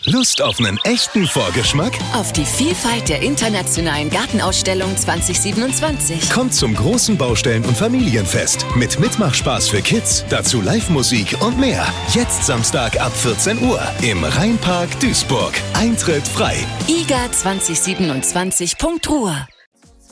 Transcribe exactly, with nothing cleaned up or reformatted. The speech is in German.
Lust auf einen echten Vorgeschmack? Auf die Vielfalt der internationalen Gartenausstellung zwanzig siebenundzwanzig. Kommt zum großen Baustellen- und Familienfest mit Mitmachspaß für Kids, dazu Live-Musik und mehr. Jetzt Samstag ab vierzehn Uhr im Rheinpark Duisburg. Eintritt frei. i g a zwanzig siebenundzwanzig punkt ruhr